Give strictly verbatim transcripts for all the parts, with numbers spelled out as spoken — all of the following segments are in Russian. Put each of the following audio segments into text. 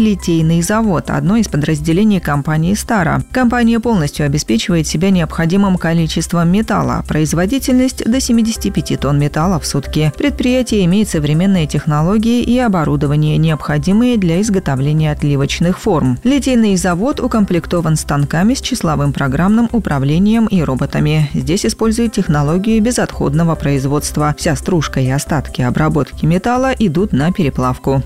литейный завод, одно из подразделений компании «Стара». Компания полностью обеспечивает себя необходимым количеством металла, производительность до семидесяти пяти тонн металла в сутки. Предприятие имеет современные технологии и оборудование, необходимые для изготовления отливочных форм. Литейный завод укомплектован станками с числовым программным управлением и роботами. Здесь используют технологию безотходного производства. Вся стружка и остатки обработки металла идут на переплавку.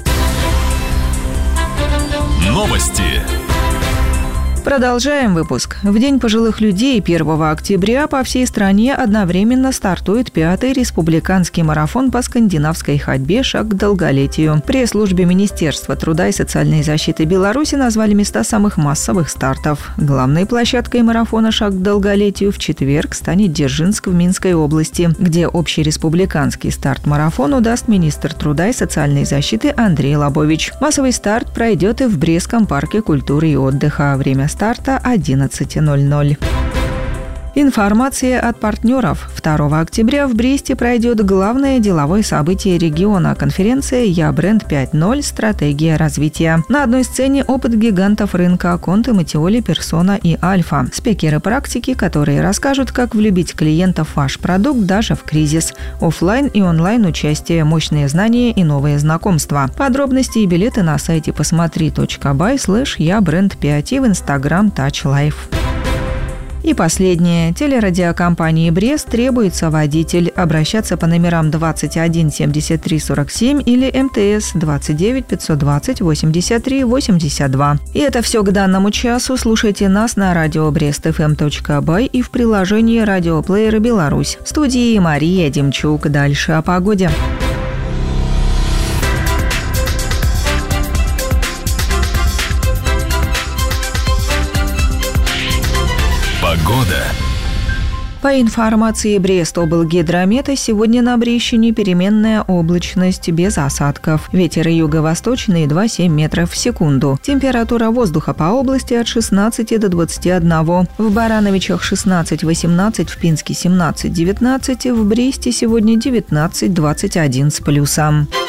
Новости. Продолжаем выпуск. В День пожилых людей первого октября по всей стране одновременно стартует пятый республиканский марафон по скандинавской ходьбе «Шаг к долголетию». В пресс-службе Министерства труда и социальной защиты Беларуси назвали места самых массовых стартов. Главной площадкой марафона «Шаг к долголетию» в четверг станет Дзержинск в Минской области, где общереспубликанский старт марафону даст министр труда и социальной защиты Андрей Лобович. Массовый старт пройдет и в Брестском парке культуры и отдыха. Время старта одиннадцать ноль ноль. Информация от партнеров. второго октября в Бресте пройдет главное деловое событие региона – конференция «Я бренд пять ноль. Стратегия развития». На одной сцене опыт гигантов рынка Конте, Матиоли, Персона и Альфа. Спикеры практики, которые расскажут, как влюбить клиентов в ваш продукт даже в кризис. Оффлайн и онлайн участие, мощные знания и новые знакомства. Подробности и билеты на сайте посмотри точка бай слэш я бренд пять и в инстаграм Touch Life. И последнее. Телерадиокомпании «Брест» требуется водитель. Обращаться по номерам двадцать один семьдесят три сорок семь или МТС двадцать девять пятьсот двадцать восемьдесят три восемьдесят два. И это все к данному часу. Слушайте нас на радио брест эф эм точка бай и в приложении радиоплеера «Беларусь». В студии Мария Демчук. Дальше о погоде. Погода. По информации Брестоблгидромета, сегодня на Брещине переменная облачность без осадков. Ветер юго-восточный два целых семь десятых метров в секунду. Температура воздуха по области от шестнадцати до двадцати одного. В Барановичах шестнадцать восемнадцать, в Пинске семнадцать девятнадцать, в Бресте сегодня девятнадцать двадцать один с плюсом.